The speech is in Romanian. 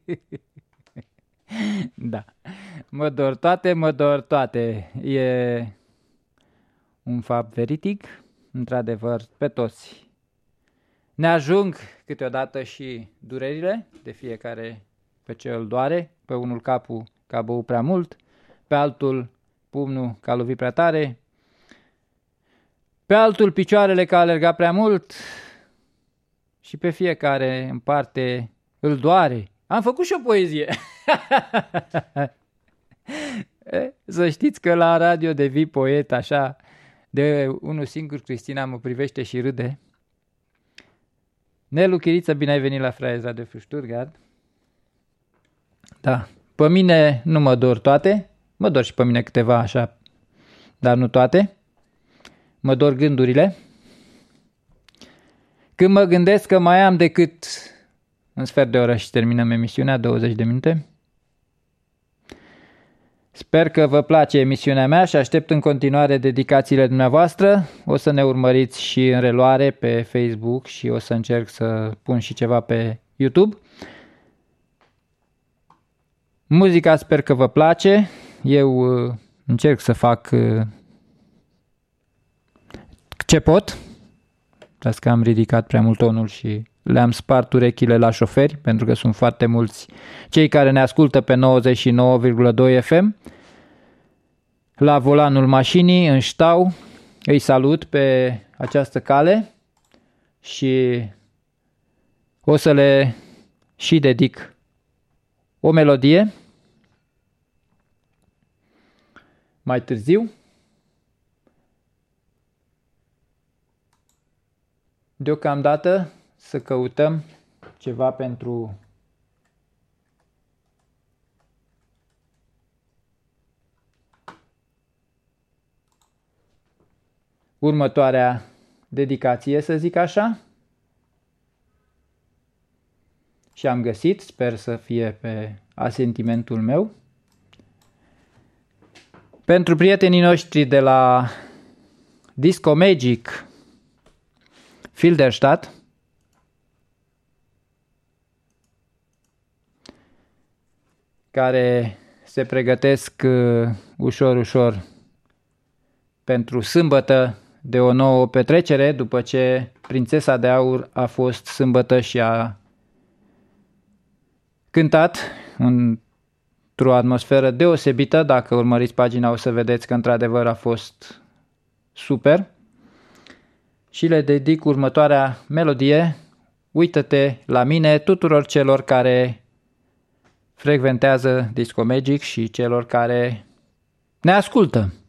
Da. Mă dor toate. E un fapt veridic, într-adevăr, pe toți. Ne ajung câteodată și durerile de fiecare pe ce îl doare, pe unul capul că a băut prea mult, pe altul pumnul că a lovit prea tare, pe altul picioarele că a alergat prea mult și pe fiecare în parte îl doare. Am făcut și o poezie. Să știți că la radio devii poet așa, de unul singur, Cristina mă privește și râde. Nelu Chiriță, bine ai venit la Fraiez Radio Stuttgart. Da, pe mine nu mă dor toate, mă dor și pe mine câteva așa, dar nu toate. Mă dor gândurile. Când mă gândesc că mai am decât un sfert de oră și terminăm emisiunea, 20 de minute. Sper că vă place emisiunea mea și aștept în continuare dedicațiile dumneavoastră. O să ne urmăriți și în reluare pe Facebook și o să încerc să pun și ceva pe YouTube. Muzica sper că vă place. Eu încerc să fac ce pot. Las că am ridicat prea mult tonul și le-am spart urechile la șoferi, pentru că sunt foarte mulți cei care ne ascultă pe 99,2 FM. La volanul mașinii, în ștau, îi salut pe această cale și o să le și dedic o melodie mai târziu. Deocamdată să căutăm ceva pentru următoarea dedicație, să zic așa. Și am găsit, sper să fie pe asentimentul meu. Pentru prietenii noștri de la Disco Magic Filderstadt, care se pregătesc ușor pentru sâmbătă de o nouă petrecere, după ce Prințesa de Aur a fost sâmbătă și a cântat într-o atmosferă deosebită. Dacă urmăriți pagina o să vedeți că într-adevăr a fost super. Și le dedic următoarea melodie, Uită-te la mine, tuturor celor care frecventează Disco Magic și celor care ne ascultă.